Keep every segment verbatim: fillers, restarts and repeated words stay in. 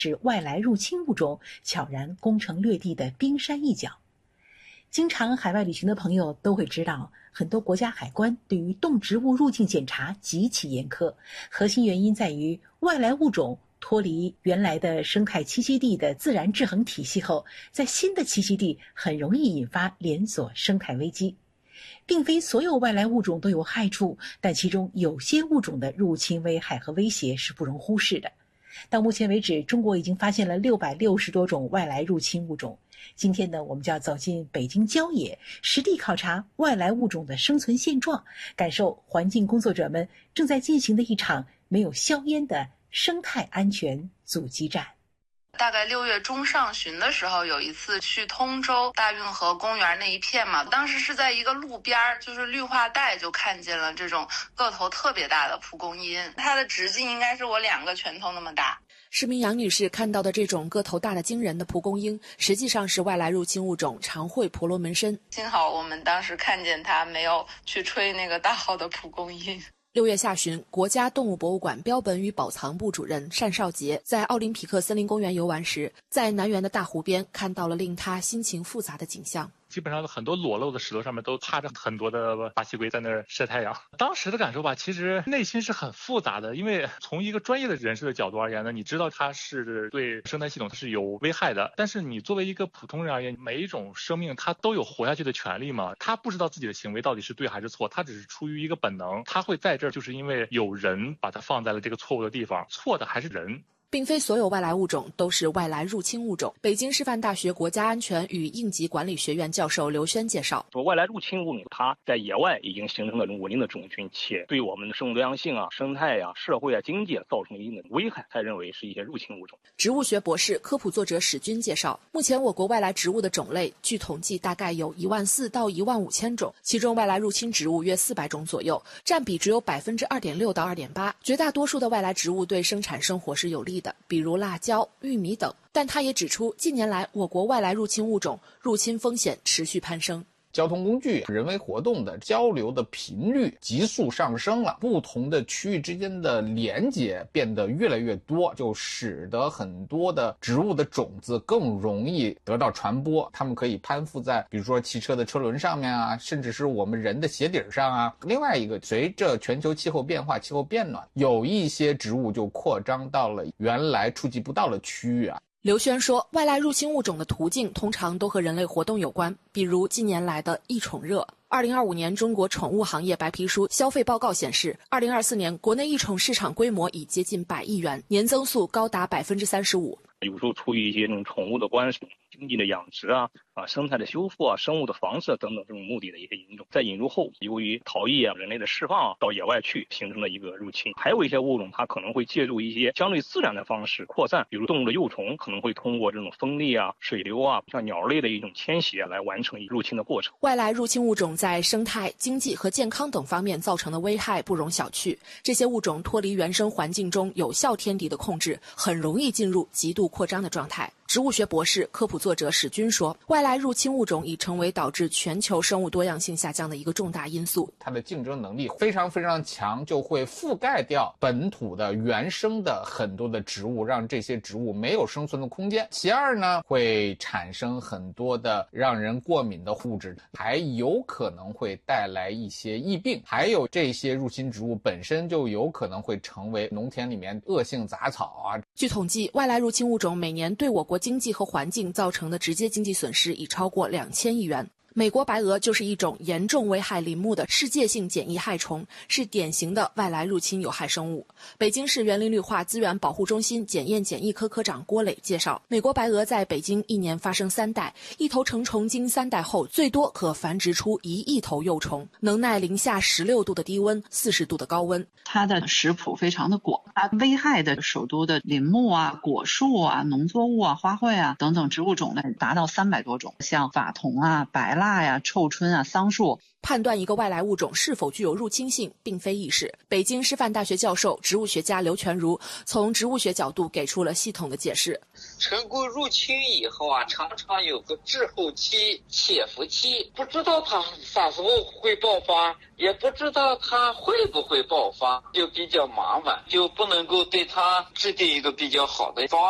指外来入侵物种悄然攻城略地的冰山一角。经常海外旅行的朋友都会知道，很多国家海关对于动植物入境检查极其严苛，核心原因在于外来物种脱离原来的生态栖息地的自然制衡体系后，在新的栖息地很容易引发连锁生态危机。并非所有外来物种都有害处，但其中有些物种的入侵危害和威胁是不容忽视的。到目前为止，中国已经发现了六百六十多种外来入侵物种。今天呢，我们就要走进北京郊野，实地考察外来物种的生存现状，感受环境工作者们正在进行的一场没有硝烟的生态安全阻击战。 大概六月中上旬的时候，有一次去通州大运河公园那一片嘛，当时是在一个路边，就是绿化带，就看见了这种个头特别大的蒲公英，它的直径应该是我两个拳头那么大。 市民杨女士看到的这种个头大的惊人的蒲公英，实际上是外来入侵物种长喙婆罗门参。 幸好我们当时看见它，没有去吹那个大号的蒲公英。 六月下旬，国家动物博物馆标本与保藏部主任单少杰在奥林匹克森林公园游玩时，在南园的大湖边看到了令他心情复杂的景象。 基本上很多裸露的石头上面都趴着很多的巴西龟在那儿晒太阳。当时的感受吧，其实内心是很复杂的，因为从一个专业的人士的角度而言呢，你知道它是对生态系统它是有危害的，但是你作为一个普通人而言，每一种生命它都有活下去的权利嘛。他不知道自己的行为到底是对还是错，他只是出于一个本能，他会在这儿就是因为有人把它放在了这个错误的地方，错的还是人。 并非所有外来物种都是外来入侵物种。北京师范大学国家安全与应急管理学院教授刘轩介绍， 说外来入侵物种它在野外已经形成了稳定的种群，且对我们的生物多样性啊、生态啊、社会啊、经济啊造成一定的危害，才认为是一些入侵物种。 植物学博士、科普作者史军介绍，目前我国外来植物的种类据统计大概有一万四到一万五千种，其中外来入侵植物约四百种左右，占比只有百分之二点六到二点八。绝大多数的外来植物对生产生活是有利的，比如辣椒、玉米等。但他也指出，近年来我国外来入侵物种入侵风险持续攀升。 交通工具、人为活动的交流的频率急速上升了，不同的区域之间的连接变得越来越多，就使得很多的植物的种子更容易得到传播，它们可以攀附在比如说汽车的车轮上面啊，甚至是我们人的鞋底上啊。另外一个，随着全球气候变化、气候变暖，有一些植物就扩张到了原来触及不到的区域啊。 刘轩说，外来入侵物种的途径通常都和人类活动有关，比如近年来的异宠热。二零二五年中国宠物行业白皮书消费报告显示，二零二四年国内异宠市场规模已接近百亿元，年增速高达百分之三十五。 有时候出于一些这种宠物的关系、经济的养殖啊、啊生态的修复啊、生物的防治等等这种目的的一些引种，在引入后，由于逃逸啊、人类的释放啊，到野外去形成了一个入侵。还有一些物种，它可能会借助一些相对自然的方式扩散，比如动物的幼虫可能会通过这种风力啊、水流啊，像鸟类的一种迁徙啊，来完成入侵的过程。 外来入侵物种在生态、经济和健康等方面造成的危害不容小觑。这些物种脱离原生环境中有效天敌的控制，很容易进入极度扩张的状态。植物学博士、科普作者史军说，外来入侵物种已成为导致全球生物多样性下降的一个重大因素。 它的竞争能力非常非常强，就会覆盖掉本土的原生的很多的植物，让这些植物没有生存的空间。其二呢，会产生很多的让人过敏的物质，还有可能会带来一些疫病。还有这些入侵植物本身就有可能会成为农田里面恶性杂草啊。 据统计，外来入侵物种每年对我国经济和环境造成的直接经济损失已超过两千亿元。美国白鹅就是一种严重危害林木的世界性检疫害虫，是典型的外来入侵有害生物。北京市园林绿化资源保护中心检验检疫科科长郭磊介绍，美国白鹅在北京一年发生三代，一头成虫经三代后最多可繁殖出一亿头幼虫，能耐零下十六度的低温、四十度的高温。 它的食谱非常的广，它危害的首都的林木啊、果树啊、农作物啊、花卉啊等等植物种类达到三百多种，像法桐啊、白蜡呀、臭椿啊、桑树。 判断一个外来物种是否具有入侵性并非易事。北京师范大学教授、植物学家刘全如从植物学角度给出了系统的解释。 成功入侵以后啊，常常有个滞后期、潜伏期，不知道它啥时候会爆发，也不知道它会不会爆发，就比较麻烦，就不能够对它制定一个比较好的方案。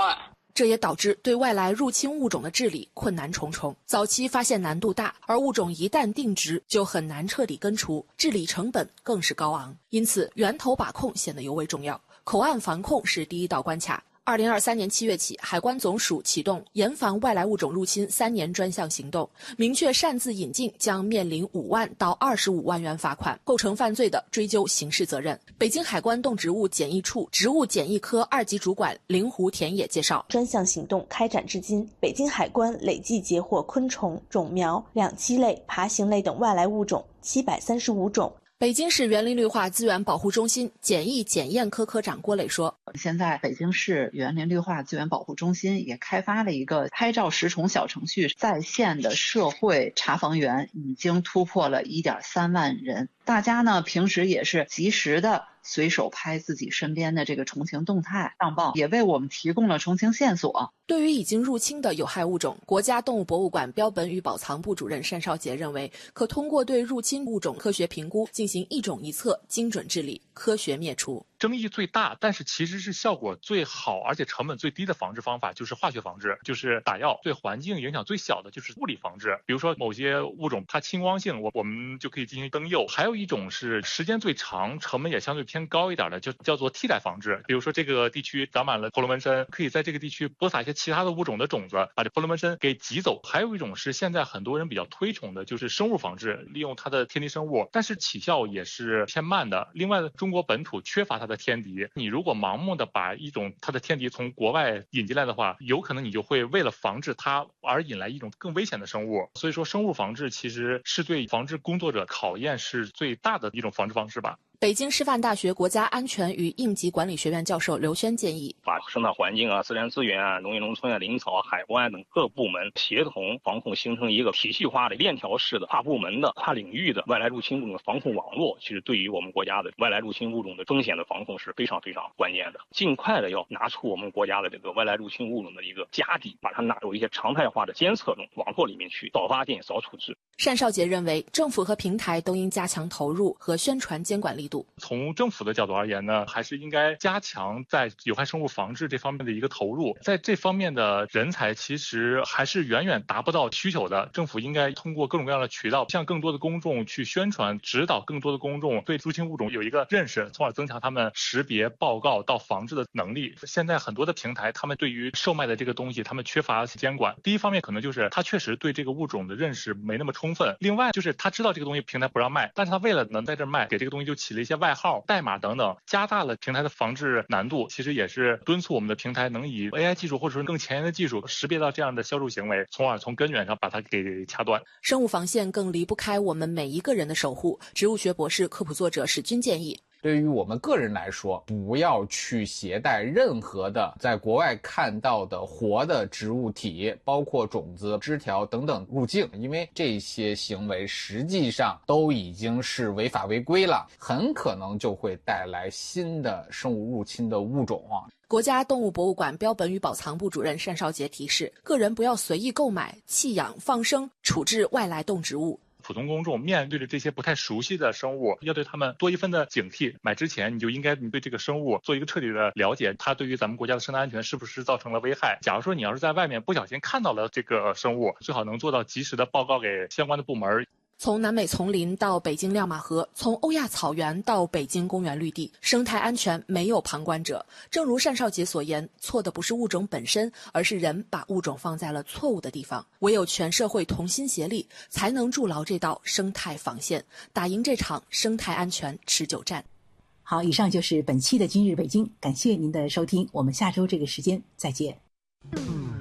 这也导致对外来入侵物种的治理困难重重。早期发现难度大，而物种一旦定植就很难彻底根除，治理成本更是高昂。因此，源头把控显得尤为重要，口岸防控是第一道关卡。二零二三年七月起，海关总署启动严防外来物种入侵三年专项行动，明确擅自引进将面临五万到二十五万元罚款，构成犯罪的追究刑事责任。北京海关动植物检疫处植物检疫科二级主管灵湖田野介绍， 专项行动开展至今，北京海关累计截获昆虫、种苗、两栖类、爬行类等外来物种七百三十五种。 北京市园林绿化资源保护中心检疫检验科科长郭磊说， 现在北京市园林绿化资源保护中心也开发了一个拍照识虫小程序，在线的社会查房员已经突破了 一点三万人。大家呢平时也是及时的随手拍自己身边的这个虫情动态上报，也为我们提供了虫情线索。 对于已经入侵的有害物种，国家动物博物馆标本与保藏部主任单少杰认为，可通过对入侵物种科学评估，进行一种一策，精准治理，科学灭除。 争议最大，但是其实是效果最好而且成本最低的防治方法就是化学防治，就是打药。对环境影响最小的就是物理防治，比如说某些物种它亲光性，我我们就可以进行灯釉。还有一种是时间最长，成本也相对偏高一点的，就叫做替代防治。比如说这个地区长满了婆罗门参，可以在这个地区播撒一些其他的物种的种子，把这婆罗门参给挤走。还有一种是现在很多人比较推崇的，就是生物防治，利用它的天敌生物，但是起效也是偏慢的。另外，中国本土缺乏它的天敌，你如果盲目的把一种它的天敌从国外引进来的话，有可能你就会为了防治它而引来一种更危险的生物。所以说生物防治其实是对防治工作者考验是最大的一种防治方式吧。 北京师范大学国家安全与应急管理学院教授刘轩建议， 把生态环境啊、自然资源啊、农业农村啊、林草啊、海关等各部门协同防控，形成一个体系化的链条式的跨部门的跨领域的外来入侵物种防控网络，其实对于我们国家的外来入侵物种的风险的防控是非常非常关键的。尽快的要拿出我们国家的这个外来入侵物种的一个家底，把它纳入一些常态化的监测中网络里面去，早发现早处置。 单少杰认为，政府和平台都应加强投入和宣传监管力度。 从政府的角度而言呢，还是应该加强在有害生物防治这方面的一个投入。在这方面的人才其实还是远远达不到需求的。政府应该通过各种各样的渠道，向更多的公众去宣传，指导更多的公众对入侵物种有一个认识，从而增强他们识别、报告到防治的能力。现在很多的平台，他们对于售卖的这个东西，他们缺乏监管。第一方面可能就是他确实对这个物种的认识没那么充分，另外就是他知道这个东西平台不让卖，但是他为了能在这卖，给这个东西就起了一些外号、代码等等，加大了平台的防治难度。其实也是敦促我们的平台能以 A I 技术或者说更前沿的技术识别到这样的销售行为，从而从根源上把它给掐断。 生物防线更离不开我们每一个人的守护。植物学博士、科普作者史军建议， 对于我们个人来说，不要去携带任何的在国外看到的活的植物体，包括种子、枝条等等入境，因为这些行为实际上都已经是违法违规了，很可能就会带来新的生物入侵的物种啊。 国家动物博物馆标本与保藏部主任单少杰提示，个人不要随意购买、弃养、放生、处置外来动植物。 普通公众面对着这些不太熟悉的生物，要对他们多一分的警惕。买之前你就应该你对这个生物做一个彻底的了解，它对于咱们国家的生态安全是不是造成了危害。假如说你要是在外面不小心看到了这个生物，最好能做到及时的报告给相关的部门。 从南美丛林到北京亮马河，从欧亚草原到北京公园绿地，生态安全没有旁观者。正如单少杰所言，错的不是物种本身，而是人把物种放在了错误的地方。唯有全社会同心协力，才能筑牢这道生态防线，打赢这场生态安全持久战。 好，以上就是本期的今日北京，感谢您的收听，我们下周这个时间再见。